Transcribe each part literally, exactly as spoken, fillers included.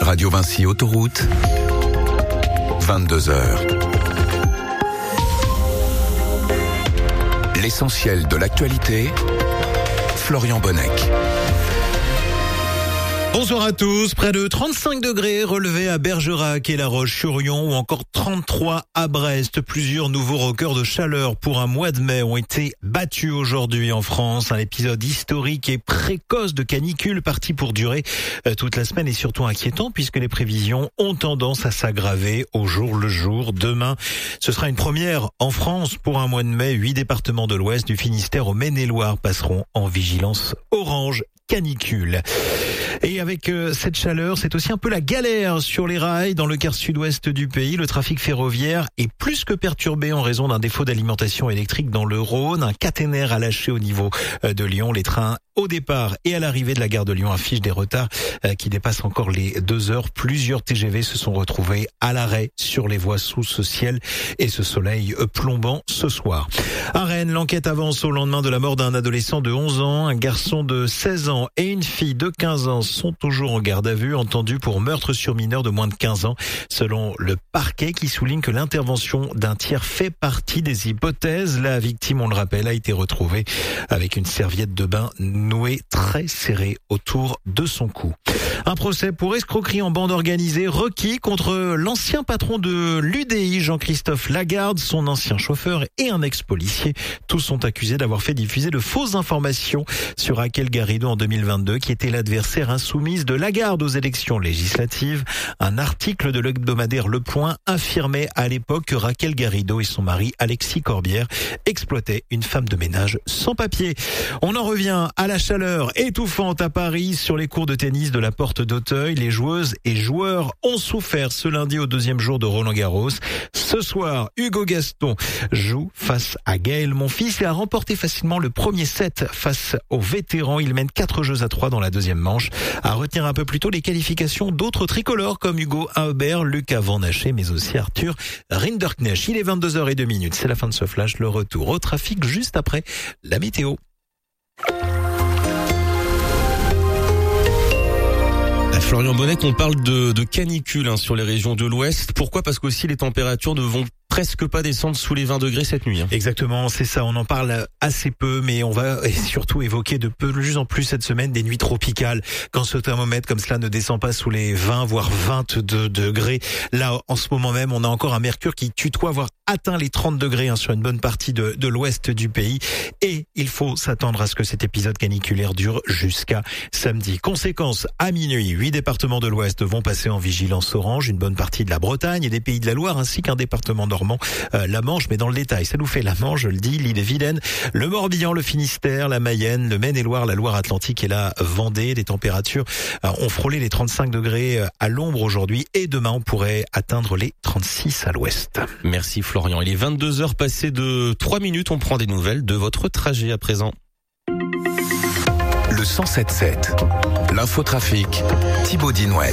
Radio Vinci Autoroute, vingt-deux heures. L'essentiel de l'actualité, Florian Bonnec. Bonsoir à tous. Près de trente-cinq degrés relevés à Bergerac et La Roche-sur-Yon ou encore trente-trois à Brest. Plusieurs nouveaux records de chaleur pour un mois de mai ont été battus aujourd'hui en France. Un épisode historique et précoce de canicule parti pour durer toute la semaine et surtout inquiétant puisque les prévisions ont tendance à s'aggraver au jour le jour. Demain, ce sera une première en France pour un mois de mai. Huit départements de l'Ouest, du Finistère au Maine-et-Loire passeront en vigilance orange canicule. Et avec euh, cette chaleur, c'est aussi un peu la galère sur les rails dans le quart sud-ouest du pays. Le trafic ferroviaire est plus que perturbé en raison d'un défaut d'alimentation électrique dans le Rhône. Un caténaire a lâché au niveau euh, de Lyon. Les trains au départ et à l'arrivée de la gare de Lyon affichent des retards euh, qui dépassent encore les deux heures. Plusieurs T G V se sont retrouvés à l'arrêt sur les voies sous ce ciel et ce soleil plombant ce soir. À Rennes, l'enquête avance au lendemain de la mort d'un adolescent de onze ans. Un garçon de seize ans et une fille de quinze ans sont toujours en garde à vue, entendus pour meurtre sur mineur de moins de quinze ans, selon le parquet qui souligne que l'intervention d'un tiers fait partie des hypothèses. La victime, on le rappelle, a été retrouvée avec une serviette de bain nouée très serrée autour de son cou. Un procès pour escroquerie en bande organisée requis contre l'ancien patron de l'U D I, Jean-Christophe Lagarde, son ancien chauffeur et un ex-policier. Tous sont accusés d'avoir fait diffuser de fausses informations sur Raquel Garrido en deux mille vingt-deux, qui était l'adversaire insoumise de Lagarde aux élections législatives. Un article de l'hebdomadaire Le Point affirmait à l'époque que Raquel Garrido et son mari Alexis Corbière exploitaient une femme de ménage sans papier. On en revient à la chaleur étouffante à Paris sur les cours de tennis de la Porte d'Auteuil. Les joueuses et joueurs ont souffert ce lundi au deuxième jour de Roland-Garros. Ce soir, Hugo Gaston joue face à Gaël Monfils et a remporté facilement le premier set face aux vétérans. Il mène quatre jeux à trois dans la deuxième manche. À retenir un peu plus tôt les qualifications d'autres tricolores comme Hugo Humbert, Lucas Van Haché, mais aussi Arthur Rinderknecht. Il est vingt-deux heures zéro deux minutes. C'est la fin de ce flash. Le retour au trafic juste après la météo. Florian Bonnec, on parle de, de canicule hein, sur les régions de l'Ouest. Pourquoi ? Parce qu'aussi les températures ne vont presque pas descendre sous les vingt degrés cette nuit. Hein. Exactement, c'est ça. On en parle assez peu, mais on va surtout évoquer de plus en plus cette semaine des nuits tropicales. Quand ce thermomètre comme cela ne descend pas sous les vingt, voire vingt-deux degrés. Là, en ce moment même, on a encore un mercure qui tutoie, voire atteint les trente degrés hein, sur une bonne partie de, de l'ouest du pays. Et il faut s'attendre à ce que cet épisode caniculaire dure jusqu'à samedi. Conséquence, à minuit, huit départements de l'ouest vont passer en vigilance orange. Une bonne partie de la Bretagne et des Pays de la Loire, ainsi qu'un département normand, euh, la Manche. Mais dans le détail, ça nous fait la Manche, je le dis, l'Ille-et-Vilaine, le Morbihan, le Finistère, la Mayenne, le Maine-et-Loire, la Loire-Atlantique et la Vendée. Les températures euh, ont frôlé les trente-cinq degrés à l'ombre aujourd'hui et demain on pourrait atteindre les trente-six à l'ouest. Merci Florian. Il est vingt-deux heures passées de trois minutes. On prend des nouvelles de votre trajet à présent. Le cent sept sept. L'infotrafic. Thibaut Dinouel.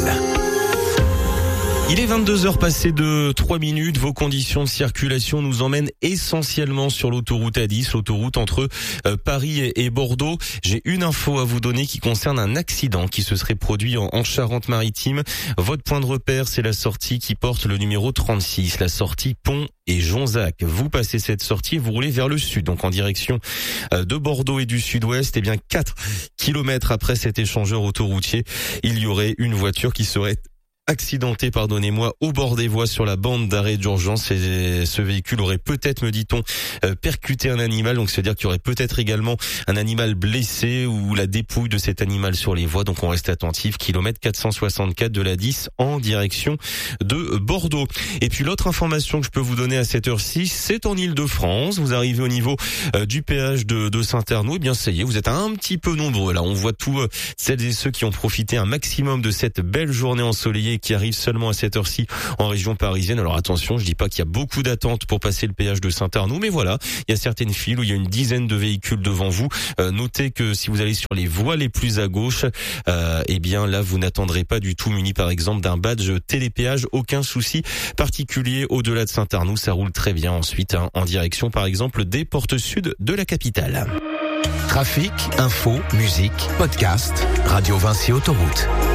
Il est vingt-deux heures passées de trois minutes. Vos conditions de circulation nous emmènent essentiellement sur l'autoroute A dix, l'autoroute entre euh, Paris et Bordeaux. J'ai une info à vous donner qui concerne un accident qui se serait produit en, en Charente-Maritime. Votre point de repère, c'est la sortie qui porte le numéro trente-six, la sortie Pont et Jonzac. Vous passez cette sortie et vous roulez vers le sud, donc en direction euh, de Bordeaux et du sud-ouest. Et bien quatre kilomètres après cet échangeur autoroutier, il y aurait une voiture qui serait accidenté, pardonnez-moi, au bord des voies sur la bande d'arrêt d'urgence. Et ce véhicule aurait peut-être, me dit-on, euh, percuté un animal. Donc c'est-à-dire qu'il y aurait peut-être également un animal blessé ou la dépouille de cet animal sur les voies. Donc on reste attentif. Kilomètre quatre cent soixante-quatre de la dix en direction de Bordeaux. Et puis l'autre information que je peux vous donner à cette heure-ci, c'est en Ile-de-France. Vous arrivez au niveau euh, du péage de, de Saint-Arnoux. Eh bien ça y est, vous êtes un petit peu nombreux. Là, on voit tous euh, celles et ceux qui ont profité un maximum de cette belle journée ensoleillée qui arrive seulement à cette heure-ci en région parisienne. Alors attention, je dis pas qu'il y a beaucoup d'attentes pour passer le péage de Saint-Arnoux, mais voilà, il y a certaines files où il y a une dizaine de véhicules devant vous. Euh, notez que si vous allez sur les voies les plus à gauche, euh, eh bien là, vous n'attendrez pas du tout muni par exemple d'un badge télépéage. Aucun souci particulier au-delà de Saint-Arnoux, ça roule très bien ensuite hein, en direction par exemple des portes sud de la capitale. Trafic, info, musique, podcast, Radio Vinci Autoroute.